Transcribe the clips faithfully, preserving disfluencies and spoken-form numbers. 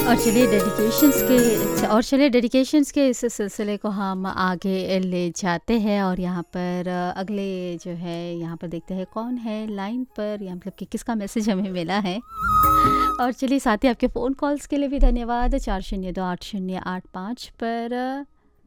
और चलिए डेडिकेशंस के और चलिए डेडिकेशंस के इस सिलसिले को हम आगे ले जाते हैं और यहाँ पर अ, अगले जो है यहाँ पर देखते हैं कौन है लाइन पर या मतलब कि किसका मैसेज हमें मिला है। और चलिए साथ ही आपके फ़ोन कॉल्स के लिए भी धन्यवाद। चार शून्य दो आठ शून्य आठ पाँच पर अ,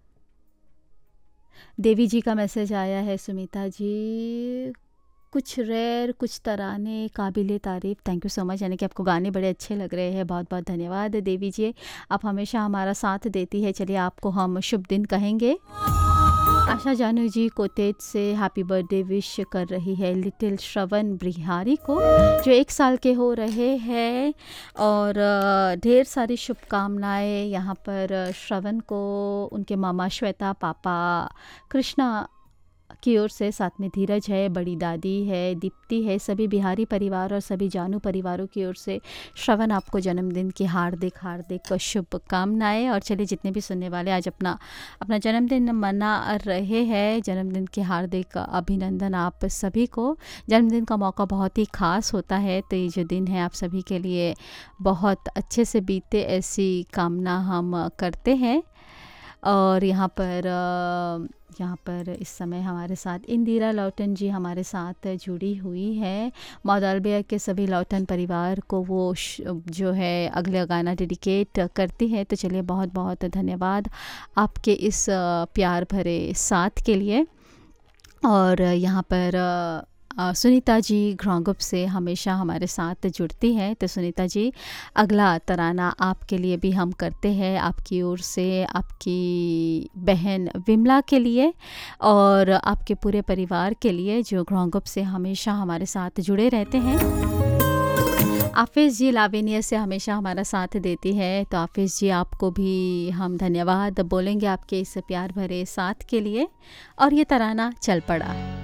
देवी जी का मैसेज आया है। सुमिता जी, कुछ रेयर कुछ तराने काबिले तारीफ़, थैंक यू सो मच, यानी कि आपको गाने बड़े अच्छे लग रहे हैं। बहुत बहुत धन्यवाद देवी जी, आप हमेशा हमारा साथ देती है। चलिए आपको हम शुभ दिन कहेंगे। आशा जानू जी कोतेज से हैप्पी बर्थडे विश कर रही है लिटिल श्रवण बिहारी को जो एक साल के हो रहे हैं और अ, ढेर सारी शुभकामनाएं यहाँ पर अ, श्रवण को उनके मामा श्वेता, पापा कृष्णा की ओर से, साथ में धीरज है, बड़ी दादी है, दीप्ति है, सभी बिहारी परिवार और सभी जानू परिवारों की ओर से श्रवण आपको जन्मदिन की हार्दिक हार्दिक शुभकामनाएं। और चलिए जितने भी सुनने वाले आज अपना अपना जन्मदिन मना रहे हैं, जन्मदिन के हार्दिक अभिनंदन आप सभी को। जन्मदिन का मौका बहुत ही ख़ास होता है, तो ये जो दिन है आप सभी के लिए बहुत अच्छे से बीते ऐसी कामना हम करते हैं। और यहाँ पर अ, यहाँ पर इस समय हमारे साथ इंदिरा लौटन जी हमारे साथ जुड़ी हुई है। मौदालबिया के सभी लौटन परिवार को वो श- जो है अगला गाना डेडिकेट करती है। तो चलिए बहुत बहुत धन्यवाद आपके इस अ, प्यार भरे साथ के लिए। और यहाँ पर अ, अ, सुनीता जी घ्रॉन्गुप से हमेशा हमारे साथ जुड़ती हैं। तो सुनीता जी, अगला तराना आपके लिए भी हम करते हैं, आपकी ओर से आपकी बहन विमला के लिए और आपके पूरे परिवार के लिए जो घ्रॉन्गुप से हमेशा हमारे साथ जुड़े रहते हैं। आफिज़ जी लावेनिया से हमेशा हमारा साथ देती है, तो आफिज़ जी आपको भी हम धन्यवाद बोलेंगे आपके इस प्यार भरे साथ के लिए। और ये तराना चल पड़ा।